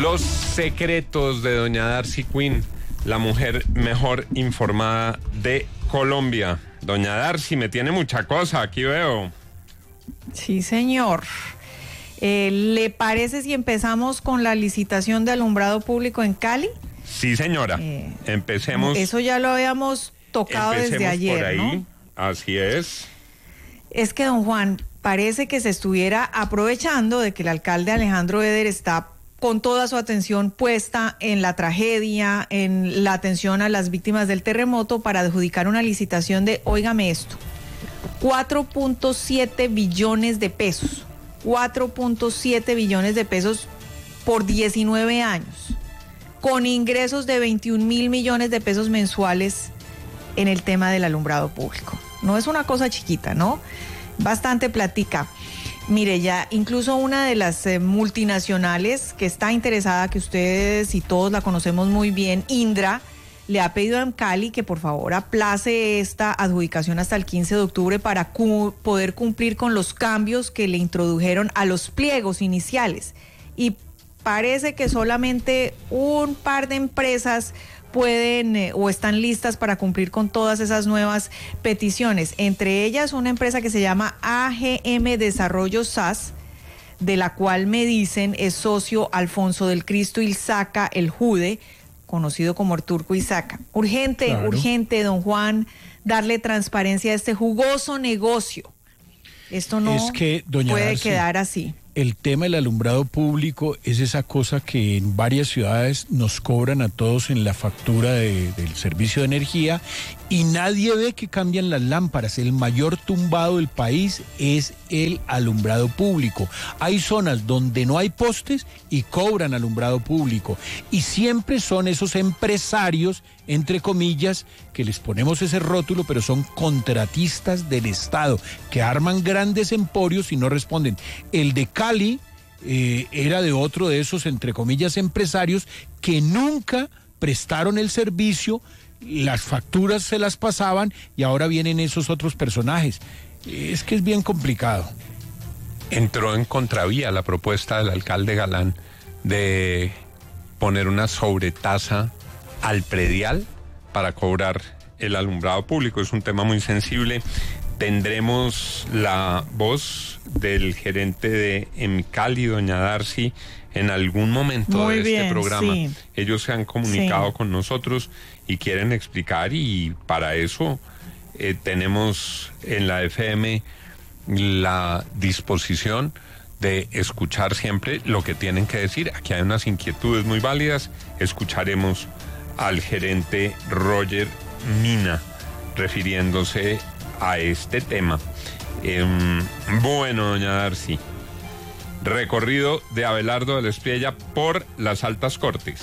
Los secretos de doña Darcy Quinn, la mujer mejor informada de Colombia. Doña Darcy, me tiene mucha cosa, aquí veo. Sí, señor. ¿Le parece si empezamos con la licitación de alumbrado público en Cali? Sí, señora. Empecemos. Eso ya lo habíamos tocado desde ayer, por ahí, ¿no? Así es. Es que, don Juan, parece que se estuviera aprovechando de que el alcalde Alejandro Eder está con toda su atención puesta en la tragedia, en la atención a las víctimas del terremoto, para adjudicar una licitación de, óigame esto, 4.7 billones de pesos. 4.7 billones de pesos por 19 años, con ingresos de 21.000 millones de pesos mensuales en el tema del alumbrado público. No es una cosa chiquita, ¿no? Bastante platica. Mire, ya incluso una de las multinacionales que está interesada, que ustedes y todos la conocemos muy bien, Indra, le ha pedido a Cali que por favor aplace esta adjudicación hasta el 15 de octubre para poder cumplir con los cambios que le introdujeron a los pliegos iniciales. Y parece que solamente un par de empresas pueden o están listas para cumplir con todas esas nuevas peticiones. Entre ellas una empresa que se llama AGM Desarrollo SAS, de la cual me dicen es socio Alfonso del Cristo Ilzaca, el Jude, conocido como Arturco Ilzaca. Urgente, claro. Urgente, don Juan, darle transparencia a este jugoso negocio. Esto no es que, doña puede Darcy, quedar así. El tema del alumbrado público es esa cosa que en varias ciudades nos cobran a todos en la factura del servicio de energía y nadie ve que cambian las lámparas. El mayor tumbado del país es el alumbrado público. Hay zonas donde no hay postes y cobran alumbrado público. Y siempre son esos empresarios, entre comillas, que les ponemos ese rótulo, pero son contratistas del Estado, que arman grandes emporios y no responden. El de Cali era de otro de esos, entre comillas, empresarios que nunca prestaron el servicio, las facturas se las pasaban y ahora vienen esos otros personajes. Es que es bien complicado. Entró en contravía la propuesta del alcalde Galán de poner una sobretasa al predial para cobrar el alumbrado público. Es un tema muy sensible. Tendremos la voz del gerente de Emcali, doña Darcy, en algún momento muy de bien, este programa. Sí. Ellos se han comunicado con nosotros y quieren explicar, y para eso tenemos en la FM la disposición de escuchar siempre lo que tienen que decir. Aquí hay unas inquietudes muy válidas. Escucharemos al gerente Roger Mina refiriéndose a este tema. Bueno, doña Darcy, recorrido de Abelardo de la Espriella por las altas cortes.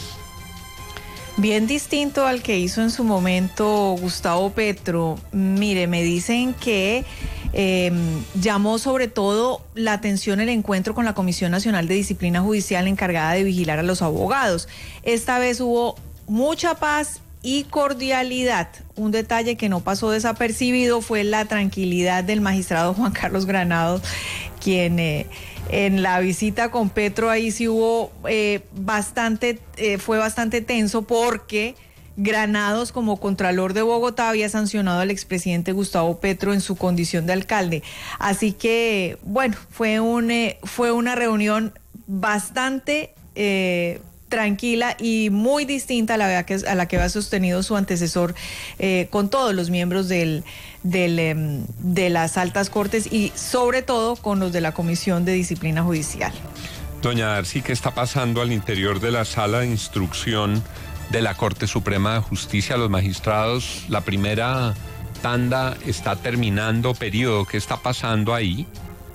Bien distinto al que hizo en su momento Gustavo Petro. Mire, me dicen que llamó sobre todo la atención el encuentro con la Comisión Nacional de Disciplina Judicial encargada de vigilar a los abogados. Esta vez hubo mucha paz y cordialidad. Un detalle que no pasó desapercibido fue la tranquilidad del magistrado Juan Carlos Granados, quien en la visita con Petro ahí sí hubo fue bastante tenso, porque Granados, como Contralor de Bogotá, había sancionado al expresidente Gustavo Petro en su condición de alcalde. Así que, bueno, fue una reunión bastante tranquila y muy distinta a la que había sostenido su antecesor con todos los miembros de las altas cortes y sobre todo con los de la Comisión de Disciplina Judicial. Doña Darcy, ¿qué está pasando al interior de la sala de instrucción de la Corte Suprema de Justicia? Los magistrados, la primera tanda está terminando periodo. ¿Qué está pasando ahí?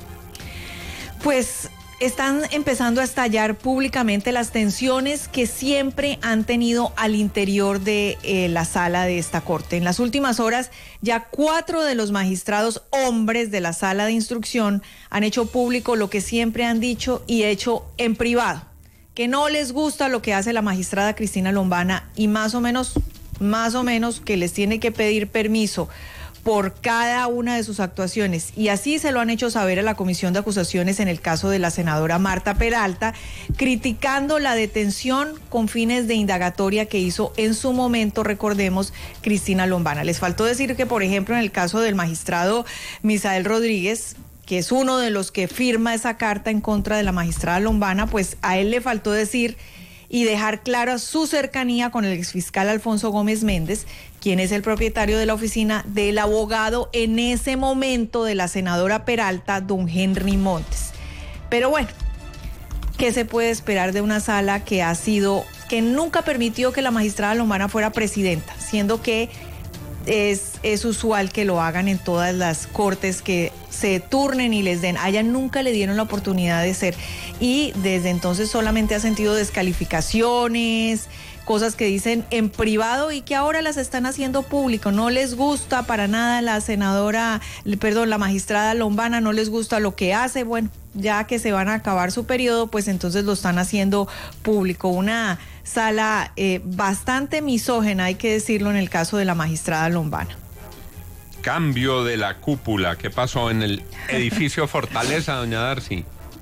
Pues están empezando a estallar públicamente las tensiones que siempre han tenido al interior de la sala de esta corte. En las últimas horas, ya 4 de los magistrados hombres de la sala de instrucción han hecho público lo que siempre han dicho y hecho en privado, que no les gusta lo que hace la magistrada Cristina Lombana y más o menos que les tiene que pedir permiso por cada una de sus actuaciones, y así se lo han hecho saber a la Comisión de Acusaciones en el caso de la senadora Marta Peralta, criticando la detención con fines de indagatoria que hizo en su momento, recordemos, Cristina Lombana. Les faltó decir que, por ejemplo, en el caso del magistrado Misael Rodríguez, que es uno de los que firma esa carta en contra de la magistrada Lombana, pues a él le faltó decir y dejar clara su cercanía con el exfiscal Alfonso Gómez Méndez, quien es el propietario de la oficina del abogado en ese momento de la senadora Peralta, don Henry Montes. Pero bueno, ¿qué se puede esperar de una sala que nunca permitió que la magistrada Lombana fuera presidenta, siendo que es usual que lo hagan en todas las cortes que se turnen y les den? A ella nunca le dieron la oportunidad de ser, y desde entonces solamente ha sentido descalificaciones, cosas que dicen en privado y que ahora las están haciendo público. No les gusta para nada la magistrada Lombana, no les gusta lo que hace. Bueno, ya que se van a acabar su periodo, pues entonces lo están haciendo público. Una sala bastante misógena, hay que decirlo, en el caso de la magistrada Lombana. Cambio de la cúpula. ¿Qué pasó en el edificio Fortaleza, doña Darcy?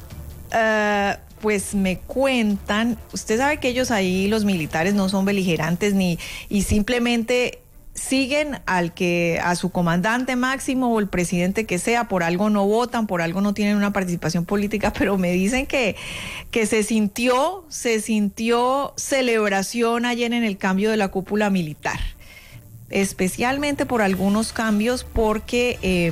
Pues me cuentan, usted sabe que ellos ahí, los militares, no son beligerantes y simplemente siguen a su comandante máximo o el presidente que sea. Por algo no votan, por algo no tienen una participación política, pero me dicen que se sintió celebración ayer en el cambio de la cúpula militar, especialmente por algunos cambios, porque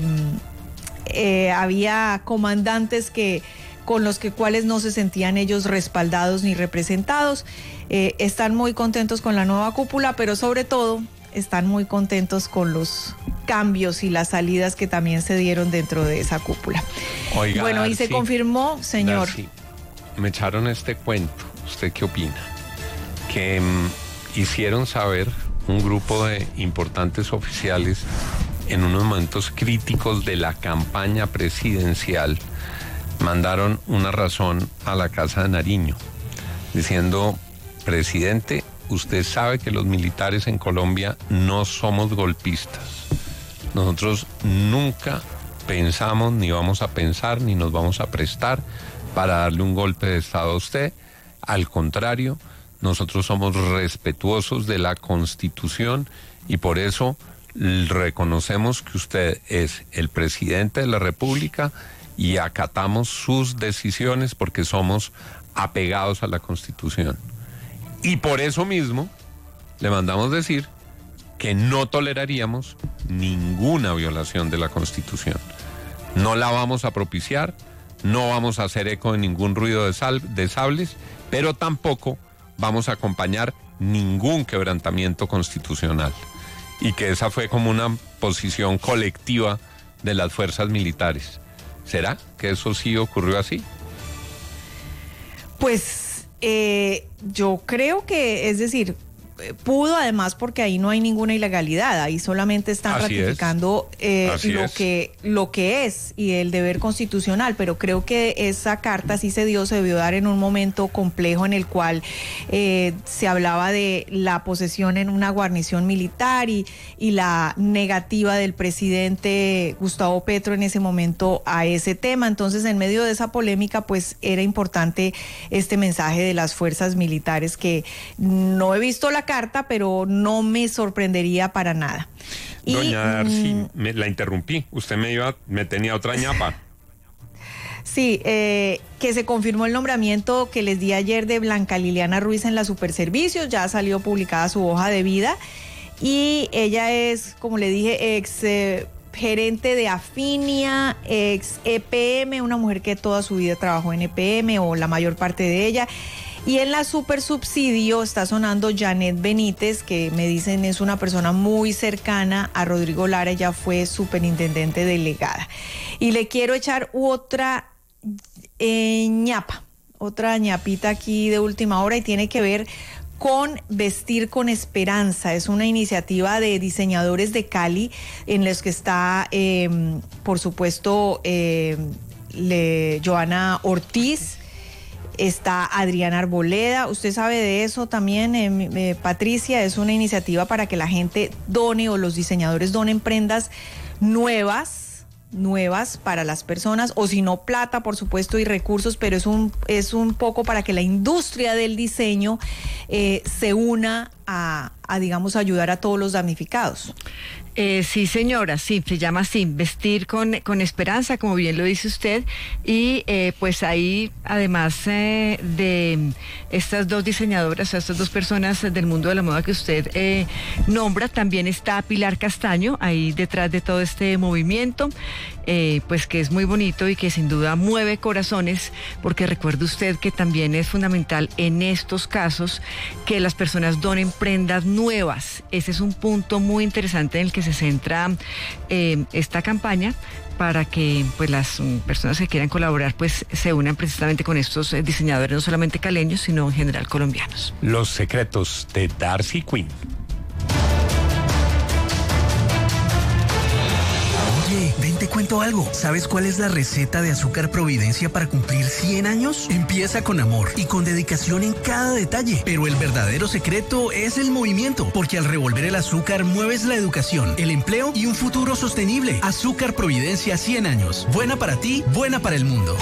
había comandantes con los cuales no se sentían ellos respaldados ni representados. Están muy contentos con la nueva cúpula, pero sobre todo están muy contentos con los cambios y las salidas que también se dieron dentro de esa cúpula. Oiga, bueno, Darcy, y se confirmó, señor. Darcy, me echaron este cuento. ¿Usted qué opina? Que hicieron saber un grupo de importantes oficiales en unos momentos críticos de la campaña presidencial, mandaron una razón a la Casa de Nariño, diciendo: presidente, usted sabe que los militares en Colombia no somos golpistas. Nosotros nunca pensamos, ni vamos a pensar, ni nos vamos a prestar para darle un golpe de Estado a usted. Al contrario, nosotros somos respetuosos de la Constitución y por eso reconocemos que usted es el presidente de la República y acatamos sus decisiones porque somos apegados a la Constitución. Y por eso mismo le mandamos decir que no toleraríamos ninguna violación de la Constitución. No la vamos a propiciar, no vamos a hacer eco de ningún ruido de sables, pero tampoco vamos a acompañar ningún quebrantamiento constitucional. Y que esa fue como una posición colectiva de las fuerzas militares. ¿Será que eso sí ocurrió así? Pues yo creo que, es decir, pudo, además, porque ahí no hay ninguna ilegalidad, ahí solamente están ratificando lo que es y el deber constitucional, pero creo que esa carta sí se debió dar en un momento complejo en el cual se hablaba de la posesión en una guarnición militar y la negativa del presidente Gustavo Petro en ese momento a ese tema. Entonces, en medio de esa polémica, pues era importante este mensaje de las fuerzas militares, que no he visto la carta, pero no me sorprendería para nada. Doña Darcy, la interrumpí. Usted me tenía otra ñapa. Sí, que se confirmó el nombramiento que les di ayer de Blanca Liliana Ruiz en la Superservicios. Ya salió publicada su hoja de vida y ella es, como le dije, ex gerente de Afinia, ex EPM, una mujer que toda su vida trabajó en EPM o la mayor parte de ella. Y en la Supersubsidio está sonando Janet Benítez, que me dicen es una persona muy cercana a Rodrigo Lara, ella fue superintendente delegada. Y le quiero echar otra otra ñapita aquí de última hora, y tiene que ver con Vestir con Esperanza. Es una iniciativa de diseñadores de Cali en los que está, por supuesto, Joana Ortiz. Está Adriana Arboleda, usted sabe de eso también, Patricia. Es una iniciativa para que la gente done, o los diseñadores donen prendas nuevas para las personas, o si no plata, por supuesto, y recursos, pero es un poco para que la industria del diseño se una a digamos, ayudar a todos los damnificados. Sí, señora, sí, se llama así, Vestir con Esperanza, como bien lo dice usted, y pues ahí, además de estas dos diseñadoras, estas dos personas del mundo de la moda que usted nombra, también está Pilar Castaño, ahí detrás de todo este movimiento, pues que es muy bonito y que sin duda mueve corazones, porque recuerde usted que también es fundamental en estos casos que las personas donen prendas nuevas. Ese es un punto muy interesante en el que se centra esta campaña, para que pues las personas que quieran colaborar pues se unan precisamente con estos diseñadores, no solamente caleños, sino en general colombianos. Los secretos de Darcy Quinn. Oye, ven, te cuento algo. ¿Sabes cuál es la receta de Azúcar Providencia para cumplir 100 años? Empieza con amor y con dedicación en cada detalle. Pero el verdadero secreto es el movimiento, porque al revolver el azúcar mueves la educación, el empleo y un futuro sostenible. Azúcar Providencia 100 años. Buena para ti, buena para el mundo.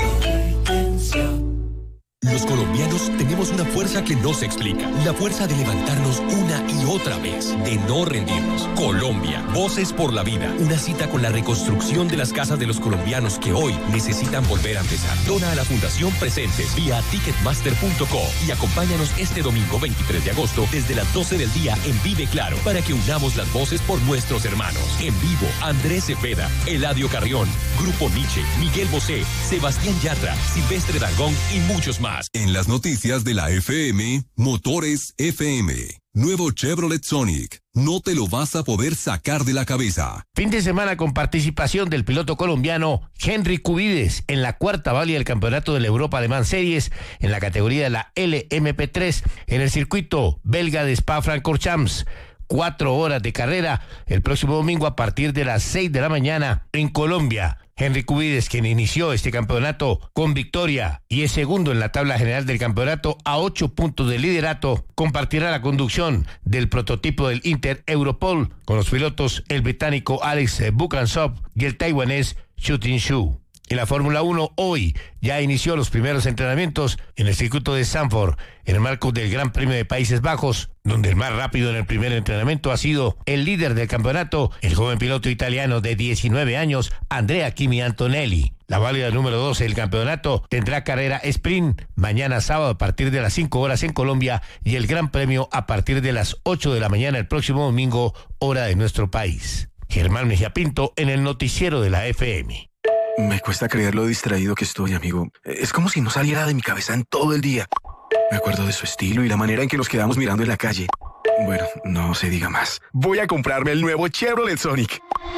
Los colombianos tenemos una fuerza que no se explica. La fuerza de levantarnos una y otra vez, de no rendirnos. Colombia, Voces por la Vida. Una cita con la reconstrucción de las casas de los colombianos que hoy necesitan volver a empezar. Dona a la Fundación Presentes vía ticketmaster.co y acompáñanos este domingo 23 de agosto desde las 12 del día en Vive Claro, para que unamos las voces por nuestros hermanos. En vivo, Andrés Cepeda, Eladio Carrión, Grupo Nietzsche, Miguel Bosé, Sebastián Yatra, Silvestre Dangond y muchos más. En las noticias de la FM, Motores FM. Nuevo Chevrolet Sonic. No te lo vas a poder sacar de la cabeza. Fin de semana con participación del piloto colombiano Henry Cubides en la cuarta válida del campeonato de la Europa Alemán Series en la categoría de la LMP3 en el circuito belga de Spa-Francorchamps. 4 horas de carrera el próximo domingo a partir de las 6 de la mañana en Colombia. Henry Cubides, quien inició este campeonato con victoria y es segundo en la tabla general del campeonato a 8 puntos de liderato, compartirá la conducción del prototipo del Inter Europol con los pilotos el británico Alex Buchansop y el taiwanés Xu Tingshu. En la Fórmula 1 hoy ya inició los primeros entrenamientos en el circuito de Zandvoort en el marco del Gran Premio de Países Bajos, donde el más rápido en el primer entrenamiento ha sido el líder del campeonato, el joven piloto italiano de 19 años, Andrea Kimi Antonelli. La válida número 12 del campeonato tendrá carrera sprint mañana sábado a partir de las 5 horas en Colombia y el Gran Premio a partir de las 8 de la mañana el próximo domingo, hora de nuestro país. Germán Mejía Pinto en el noticiero de la FM. Me cuesta creer lo distraído que estoy, amigo. Es como si no saliera de mi cabeza en todo el día. Me acuerdo de su estilo y la manera en que nos quedamos mirando en la calle. Bueno, no se diga más. Voy a comprarme el nuevo Chevrolet Sonic.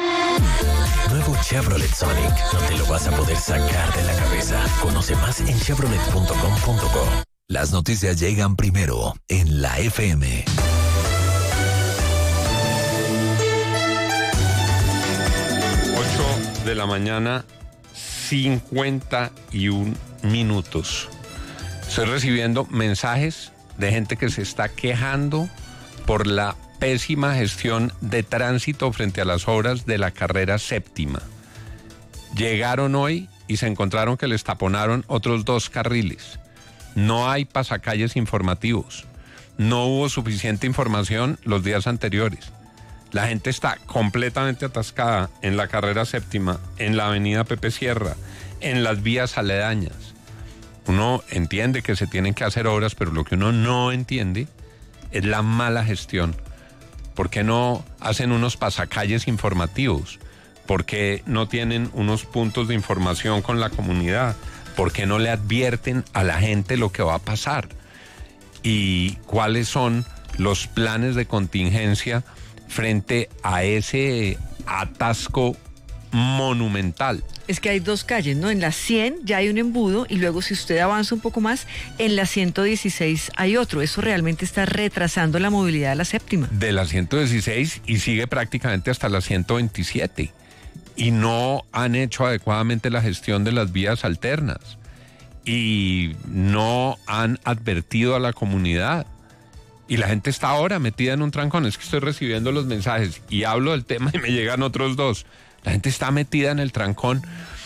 Nuevo Chevrolet Sonic. No te lo vas a poder sacar de la cabeza. Conoce más en chevrolet.com.co. Las noticias llegan primero en la FM. 8 de la mañana, 51 minutos. Estoy recibiendo mensajes de gente que se está quejando por la pésima gestión de tránsito frente a las obras de la carrera séptima. Llegaron hoy y se encontraron que les taponaron otros 2 carriles. No hay pasacalles informativos. No hubo suficiente información los días anteriores. La gente está completamente atascada en la carrera séptima, en la avenida Pepe Sierra, en las vías aledañas. Uno entiende que se tienen que hacer obras, pero lo que uno no entiende es la mala gestión. ¿Por qué no hacen unos pasacalles informativos? ¿Por qué no tienen unos puntos de información con la comunidad? ¿Por qué no le advierten a la gente lo que va a pasar? ¿Y cuáles son los planes de contingencia frente a ese atasco monumental? Es que hay 2 calles, ¿no? En la 100 ya hay un embudo y luego si usted avanza un poco más, en la 116 hay otro. Eso realmente está retrasando la movilidad de la séptima. De la 116 y sigue prácticamente hasta la 127. Y no han hecho adecuadamente la gestión de las vías alternas. Y no han advertido a la comunidad. Y la gente está ahora metida en un trancón. Es que estoy recibiendo los mensajes y hablo del tema y me llegan otros 2. La gente está metida en el trancón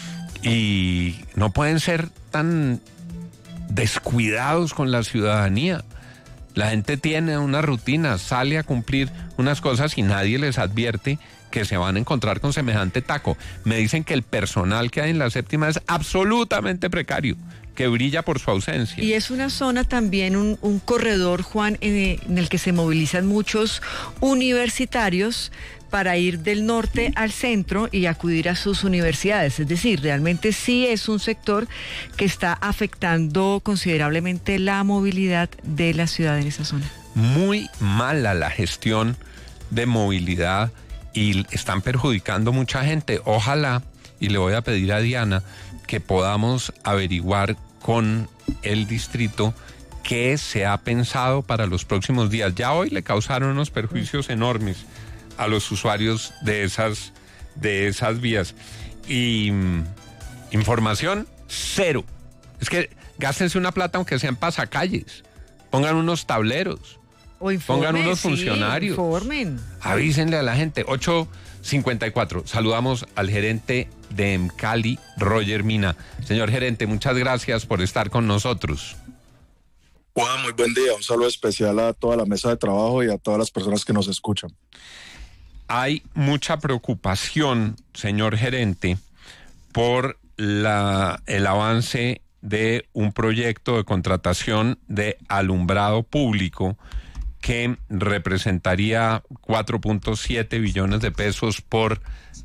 y no pueden ser tan descuidados con la ciudadanía. La gente tiene una rutina, sale a cumplir unas cosas y nadie les advierte que se van a encontrar con semejante taco. Me dicen que el personal que hay en la séptima es absolutamente precario, que brilla por su ausencia. Y es una zona también, un corredor, Juan, en el que se movilizan muchos universitarios para ir del norte al centro y acudir a sus universidades. Es decir, realmente sí es un sector que está afectando considerablemente la movilidad de la ciudad en esa zona. Muy mala la gestión de movilidad y están perjudicando mucha gente. Ojalá, y le voy a pedir a Diana, que podamos averiguar con el distrito qué se ha pensado para los próximos días. Ya hoy le causaron unos perjuicios enormes a los usuarios de esas vías. Y información cero. Es que gástense una plata aunque sean pasacalles. Pongan unos tableros. O informen, pongan unos funcionarios. Sí, informen. Avísenle a la gente. 8:54. Saludamos al gerente de Emcali, Roger Mina. Señor gerente, muchas gracias por estar con nosotros. Juan, muy buen día. Un saludo especial a toda la mesa de trabajo y a todas las personas que nos escuchan. Hay mucha preocupación, señor gerente, por el avance de un proyecto de contratación de alumbrado público que representaría 4.7 billones de pesos por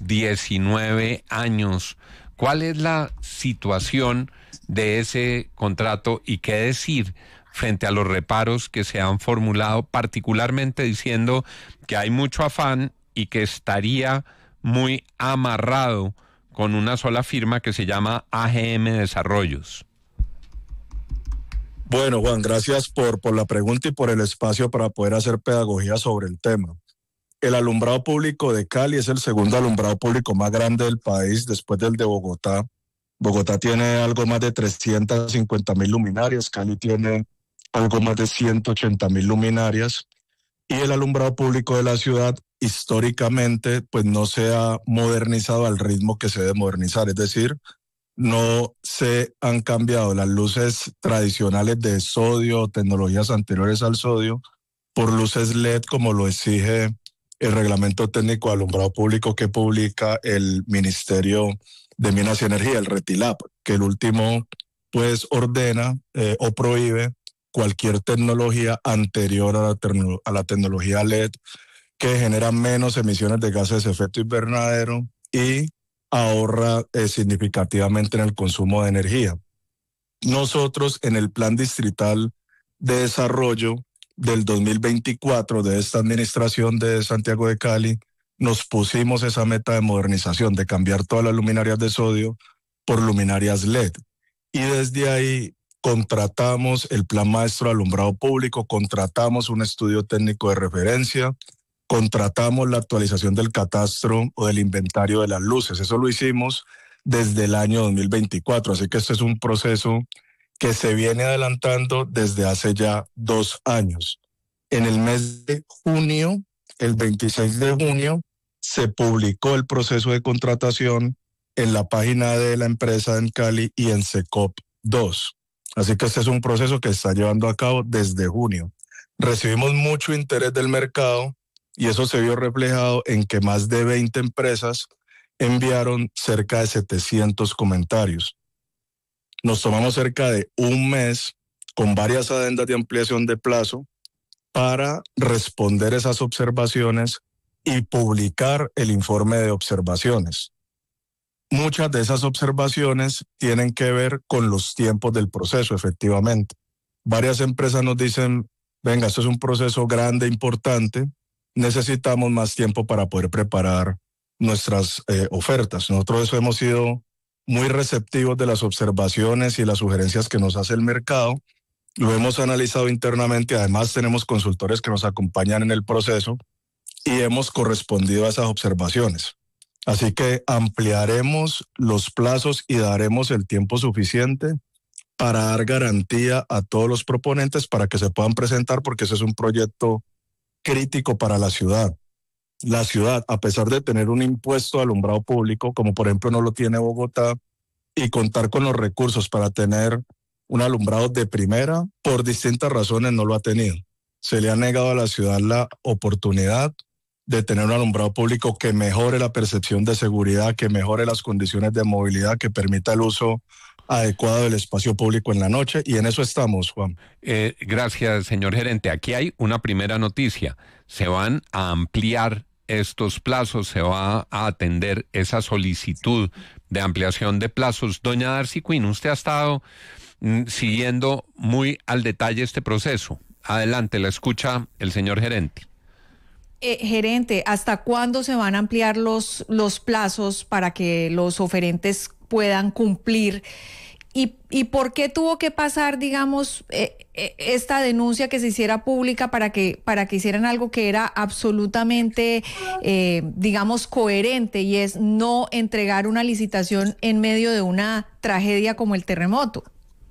19 años. ¿Cuál es la situación de ese contrato y qué decir frente a los reparos que se han formulado, particularmente diciendo que hay mucho afán y que estaría muy amarrado con una sola firma que se llama AGM Desarrollos? Bueno, Juan, gracias por la pregunta y por el espacio para poder hacer pedagogía sobre el tema. El alumbrado público de Cali es el segundo alumbrado público más grande del país después del de Bogotá. Bogotá tiene algo más de 350.000 luminarias, Cali tiene algo más de 180.000 luminarias. Y el alumbrado público de la ciudad históricamente pues no se ha modernizado al ritmo que se debe modernizar, es decir, no se han cambiado las luces tradicionales de sodio, tecnologías anteriores al sodio, por luces LED como lo exige el Reglamento Técnico de Alumbrado Público que publica el Ministerio de Minas y Energía, el RETILAP, que el último pues ordena o prohíbe cualquier tecnología anterior a la tecnología LED que genera menos emisiones de gases de efecto invernadero y ahorra significativamente en el consumo de energía. Nosotros en el Plan Distrital de Desarrollo del 2024 de esta administración de Santiago de Cali nos pusimos esa meta de modernización, de cambiar todas las luminarias de sodio por luminarias LED. Y desde ahí contratamos el Plan Maestro de Alumbrado Público, contratamos un estudio técnico de referencia, contratamos la actualización del catastro o del inventario de las luces. Eso lo hicimos desde el año 2024, así que este es un proceso que se viene adelantando desde hace ya 2 años. En el mes de junio, el 26 de junio, se publicó el proceso de contratación en la página de la empresa en Cali y en SECOP 2. Así que este es un proceso que se está llevando a cabo desde junio. Recibimos mucho interés del mercado y eso se vio reflejado en que más de 20 empresas enviaron cerca de 700 comentarios. Nos tomamos cerca de un mes con varias adendas de ampliación de plazo para responder esas observaciones y publicar el informe de observaciones. Muchas de esas observaciones tienen que ver con los tiempos del proceso, efectivamente. Varias empresas nos dicen, venga, esto es un proceso grande, importante, necesitamos más tiempo para poder preparar nuestras ofertas. Nosotros hemos sido muy receptivos de las observaciones y las sugerencias que nos hace el mercado. Lo hemos analizado internamente, además tenemos consultores que nos acompañan en el proceso y hemos correspondido a esas observaciones. Así que ampliaremos los plazos y daremos el tiempo suficiente para dar garantía a todos los proponentes para que se puedan presentar, porque ese es un proyecto crítico para la ciudad. la ciudad, a pesar de tener un impuesto de alumbrado público, como por ejemplo no lo tiene Bogotá, y contar con los recursos para tener un alumbrado de primera, por distintas razones no lo ha tenido. Se le ha negado a la ciudad la oportunidad de tener un alumbrado público que mejore la percepción de seguridad, que mejore las condiciones de movilidad, que permita el uso adecuado del espacio público en la noche, y en eso estamos, Juan. Gracias, señor gerente. Aquí hay una primera noticia. Se van a ampliar estos plazos, se va a atender esa solicitud de ampliación de plazos. Doña Darcy Quinn, usted ha estado siguiendo muy al detalle este proceso. Adelante, la escucha el señor gerente. Gerente, ¿hasta cuándo se van a ampliar los plazos para que los oferentes puedan cumplir? ¿Y por qué tuvo que pasar, digamos, esta denuncia que se hiciera pública para que hicieran algo que era absolutamente, digamos, coherente, y es no entregar una licitación en medio de una tragedia como el terremoto?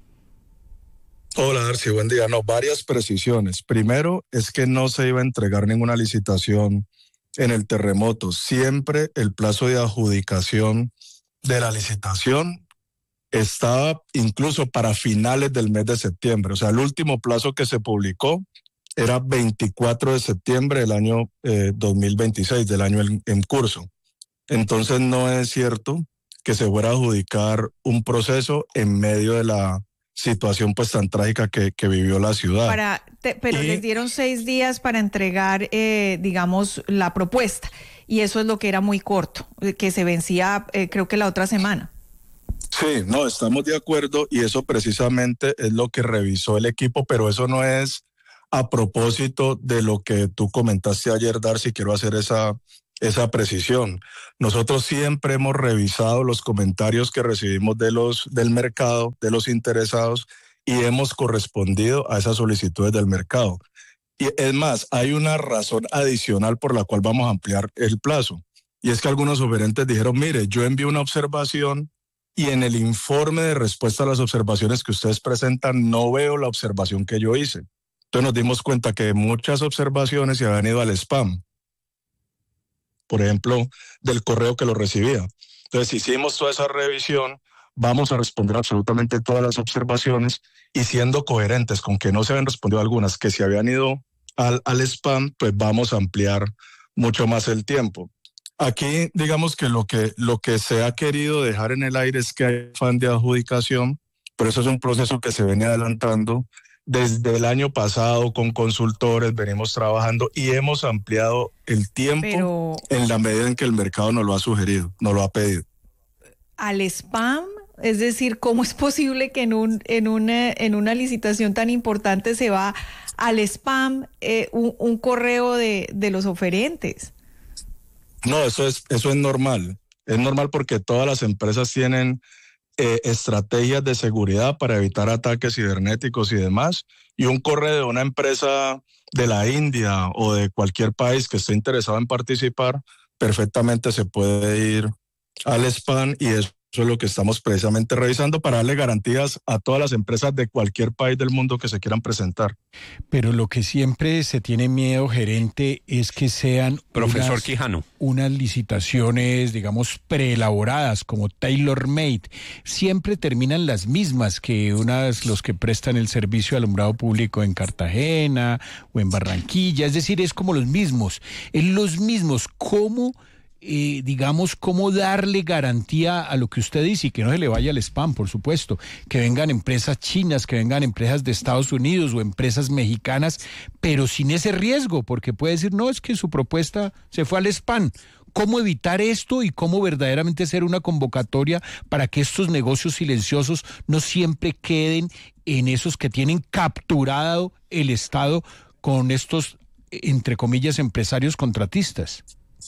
Hola, Darcy, buen día. No, varias precisiones. Primero, es que no se iba a entregar ninguna licitación en el terremoto. Siempre el plazo de adjudicación de la licitación estaba incluso para finales del mes de septiembre. O sea, el último plazo que se publicó era 24 de septiembre del año 2026, del año en curso. Entonces no es cierto que se fuera a adjudicar un proceso en medio de la situación pues tan trágica que vivió la ciudad. Pero les dieron 6 días para entregar, digamos, la propuesta, y eso es lo que era muy corto, que se vencía creo que la otra semana. Sí, no, estamos de acuerdo, y eso precisamente es lo que revisó el equipo, pero eso no es a propósito de lo que tú comentaste ayer, Darcy. Quiero hacer esa precisión. Nosotros siempre hemos revisado los comentarios que recibimos del mercado, de los interesados, y hemos correspondido a esas solicitudes del mercado. Y es más, hay una razón adicional por la cual vamos a ampliar el plazo, y es que algunos oferentes dijeron: mire, yo envié una observación y en el informe de respuesta a las observaciones que ustedes presentan no veo la observación que yo hice. Entonces nos dimos cuenta que muchas observaciones se habían ido al spam, por ejemplo, del correo que lo recibía. Entonces hicimos toda esa revisión, vamos a responder absolutamente todas las observaciones, y siendo coherentes con que no se habían respondido algunas que se habían ido al spam, pues vamos a ampliar mucho más el tiempo. Aquí digamos que lo que se ha querido dejar en el aire es que hay afán de adjudicación, pero eso es un proceso que se viene adelantando desde el año pasado con consultores, venimos trabajando y hemos ampliado el tiempo en la medida en que el mercado nos lo ha sugerido, nos lo ha pedido. ¿Al spam? Es decir, ¿cómo es posible que en una licitación tan importante se va al spam un correo de los oferentes? No, eso es normal. Es normal porque todas las empresas tienen estrategias de seguridad para evitar ataques cibernéticos y demás, y un correo de una empresa de la India o de cualquier país que esté interesado en participar perfectamente se puede ir al spam, y eso es lo que estamos precisamente revisando para darle garantías a todas las empresas de cualquier país del mundo que se quieran presentar. Pero lo que siempre se tiene miedo, gerente, es que sean Profesor Quijano, unas licitaciones, digamos, preelaboradas, como tailor-made. Siempre terminan las mismas que los que prestan el servicio de alumbrado público en Cartagena o en Barranquilla. Es decir, es como los mismos. En los mismos, ¿cómo cómo darle garantía a lo que usted dice y que no se le vaya al spam, por supuesto? Que vengan empresas chinas, que vengan empresas de Estados Unidos o empresas mexicanas, pero sin ese riesgo, porque puede decir: no, es que su propuesta se fue al spam. ¿Cómo evitar esto y cómo verdaderamente hacer una convocatoria para que estos negocios silenciosos no siempre queden en esos que tienen capturado el Estado con estos, entre comillas, empresarios contratistas?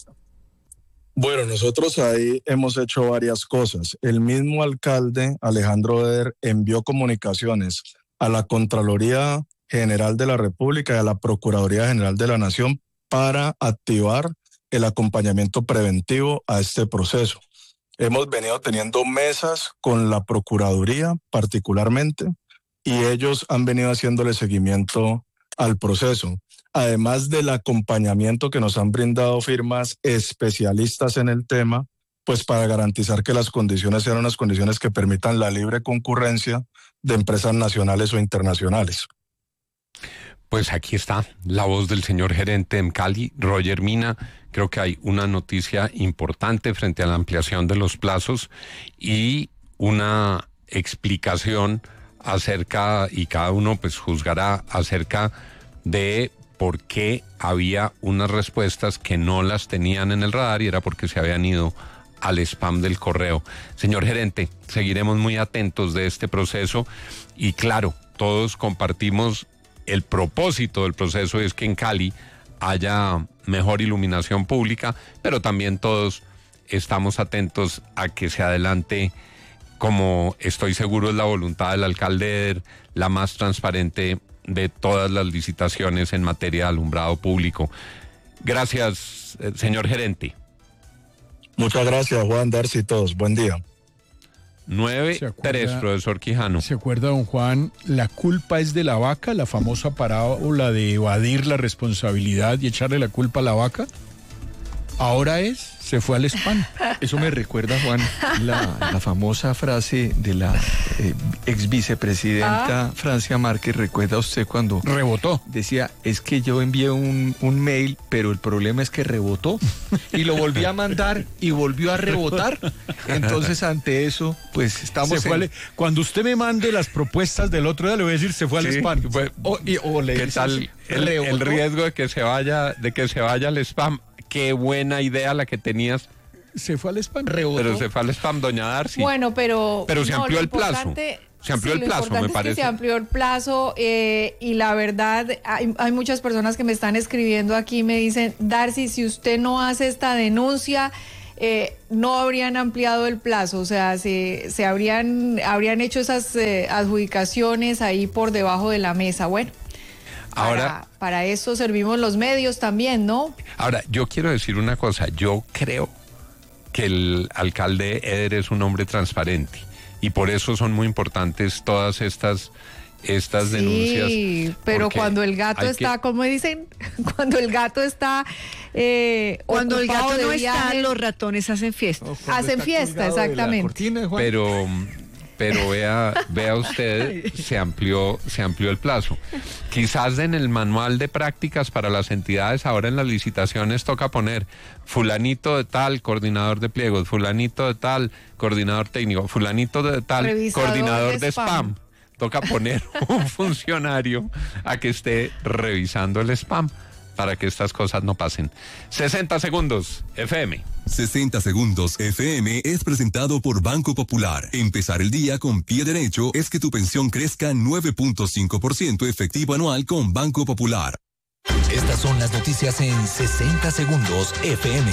Bueno, nosotros ahí hemos hecho varias cosas. El mismo alcalde, Alejandro Eder, envió comunicaciones a la Contraloría General de la República y a la Procuraduría General de la Nación para activar el acompañamiento preventivo a este proceso. Hemos venido teniendo mesas con la Procuraduría particularmente, y ellos han venido haciéndole seguimiento al proceso, además del acompañamiento que nos han brindado firmas especialistas en el tema, pues para garantizar que las condiciones sean unas condiciones que permitan la libre concurrencia de empresas nacionales o internacionales. Pues aquí está la voz del señor gerente en Cali, Roger Mina. Creo que hay una noticia importante frente a la ampliación de los plazos y una explicación acerca, y cada uno pues juzgará acerca de por qué había unas respuestas que no las tenían en el radar y era porque se habían ido al spam del correo. Señor gerente, seguiremos muy atentos de este proceso y claro, todos compartimos el propósito del proceso, es que en Cali haya mejor iluminación pública, pero también todos estamos atentos a que se adelante, como estoy seguro es la voluntad del alcalde Eder, la más transparente de todas las licitaciones en materia de alumbrado público. Gracias, señor gerente. Muchas gracias, Juan, Darcy y todos. Buen día. 9-3, profesor Quijano. ¿Se acuerda, don Juan? La culpa es de la vaca, la famosa parábola de evadir la responsabilidad y echarle la culpa a la vaca. Ahora se fue al spam. Eso me recuerda, Juan, la famosa frase de la ex vicepresidenta Francia Márquez. ¿Recuerda usted cuando rebotó? Decía, es que yo envié un mail, pero el problema es que rebotó. Y lo volví a mandar y volvió a rebotar. Entonces, ante eso, pues estamos... Cuando usted me mande las propuestas del otro día, le voy a decir, se fue al spam. ¿Qué tal el riesgo de que se vaya al spam? Qué buena idea la que tenías. Se fue al spam. Rebotó. Pero se fue al spam, doña Darcy. Bueno, pero se amplió el plazo. Se amplió el plazo, me parece. Es que se amplió el plazo y la verdad, hay muchas personas que me están escribiendo aquí y me dicen, Darcy, si usted no hace esta denuncia, no habrían ampliado el plazo, o sea, se habrían hecho esas adjudicaciones ahí por debajo de la mesa. Bueno. Ahora, para eso servimos los medios también, ¿no? Ahora, yo quiero decir una cosa, yo creo que el alcalde Eder es un hombre transparente y por eso son muy importantes todas estas denuncias. Sí, pero cuando el gato está, como dicen, cuando el gato está cuando el gato no está, los ratones hacen fiesta. Hacen fiesta, exactamente. Cortina, Juan. Pero vea usted, se amplió el plazo. Quizás en el manual de prácticas para las entidades, ahora en las licitaciones toca poner fulanito de tal, coordinador de pliegos, fulanito de tal, coordinador técnico, fulanito de tal, revisador coordinador de spam. Toca poner un funcionario a que esté revisando el spam para que estas cosas no pasen. 60 segundos, FM. 60 segundos FM es presentado por Banco Popular. Empezar el día con pie derecho es que tu pensión crezca 9.5% efectivo anual con Banco Popular. Estas son las noticias en 60 segundos FM.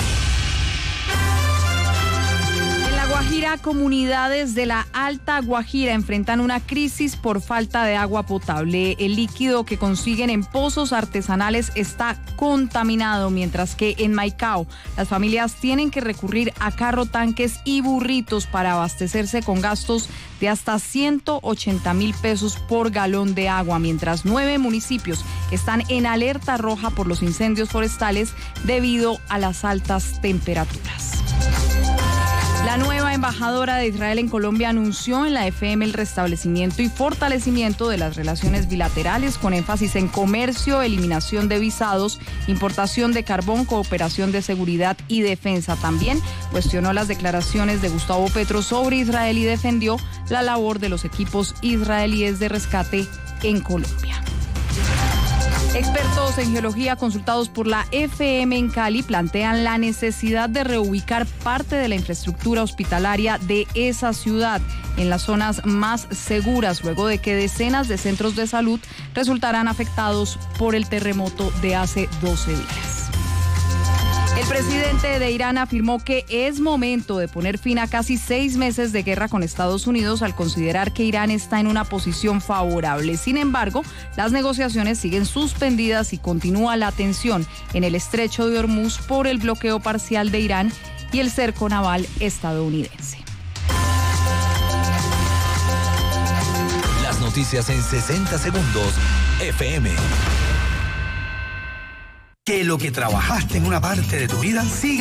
Guajira, comunidades de la Alta Guajira enfrentan una crisis por falta de agua potable. El líquido que consiguen en pozos artesanales está contaminado, mientras que en Maicao las familias tienen que recurrir a carro tanques y burritos para abastecerse con gastos de hasta 180.000 pesos por galón de agua, mientras 9 municipios están en alerta roja por los incendios forestales debido a las altas temperaturas. La nueva embajadora de Israel en Colombia anunció en la FM el restablecimiento y fortalecimiento de las relaciones bilaterales con énfasis en comercio, eliminación de visados, importación de carbón, cooperación de seguridad y defensa. También cuestionó las declaraciones de Gustavo Petro sobre Israel y defendió la labor de los equipos israelíes de rescate en Colombia. Expertos en geología consultados por la FM en Cali plantean la necesidad de reubicar parte de la infraestructura hospitalaria de esa ciudad en las zonas más seguras, luego de que decenas de centros de salud resultarán afectados por el terremoto de hace 12 días. El presidente de Irán afirmó que es momento de poner fin a casi 6 meses de guerra con Estados Unidos al considerar que Irán está en una posición favorable. Sin embargo, las negociaciones siguen suspendidas y continúa la tensión en el estrecho de Hormuz por el bloqueo parcial de Irán y el cerco naval estadounidense. Las noticias en 60 segundos, FM. Que lo que trabajaste en una parte de tu vida siga